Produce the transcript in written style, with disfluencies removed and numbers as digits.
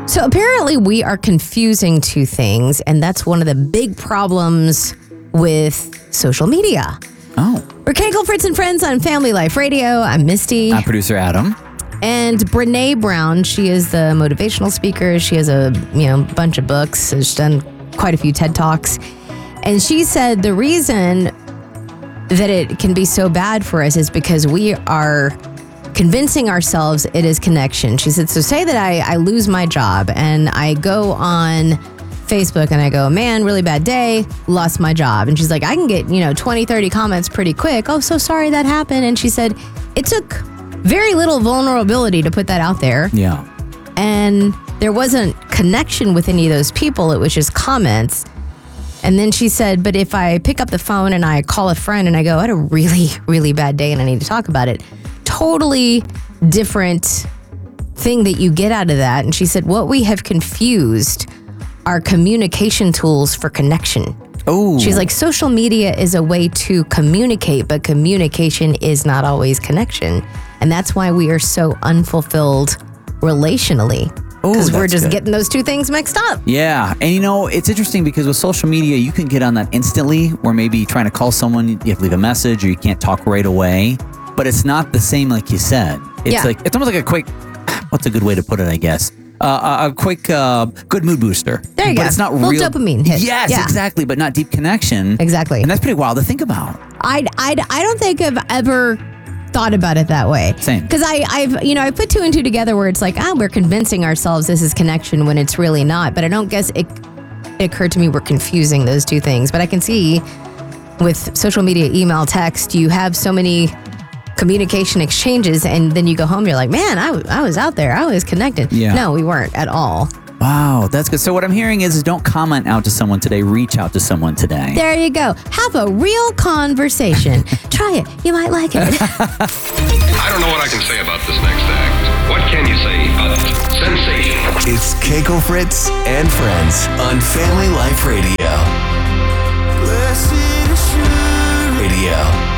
So apparently we are confusing two things, and that's one of the big problems with social media. Oh. We're Keiko, Fritz, and Friends on Family Life Radio. I'm Misty. I'm producer Adam. And Brene Brown, she is the motivational speaker. She has a bunch of books. She's done quite a few TED Talks. And she said the reason that it can be so bad for us is because we are convincing ourselves it is connection. She said, so say that I lose my job and I go on Facebook and I go, man, really bad day, lost my job. And she's like, I can get, 20, 30 comments pretty quick. Oh, so sorry that happened. And she said, it took very little vulnerability to put that out there. Yeah. And there wasn't connection with any of those people. It was just comments. And then she said, but if I pick up the phone and I call a friend and I go, I had a really, really bad day and I need to talk about it. Totally different thing that you get out of that. And she said, what we have confused are communication tools for connection. Oh. She's like, social media is a way to communicate, but communication is not always connection. And that's why we are so unfulfilled relationally. Because we're just getting those two things mixed up. Yeah. And it's interesting because with social media, you can get on that instantly, or maybe trying to call someone, you have to leave a message or you can't talk right away. But it's not the same like you said. It's it's almost like a quick, what's a good way to put it, I guess? A quick good mood booster. There you go. But it's not real dopamine hit. Yes, exactly. But not deep connection. Exactly. And that's pretty wild to think about. I don't think I've ever thought about it that way. Same. Because I put two and two together where it's like, we're convincing ourselves this is connection when it's really not. But I don't guess it occurred to me we're confusing those two things. But I can see with social media, email, text, you have so many communication exchanges, and then you go home, you're like, man, I was out there, I was connected. Yeah. No, we weren't at all. Wow, that's good. So what I'm hearing is don't comment out to someone today, reach out to someone today. There you go. Have a real conversation. Try it. You might like it. I don't know what I can say about this next act. What can you say but sensational? It's Keiko, Fritz, and Friends on Family Life Radio. Radio.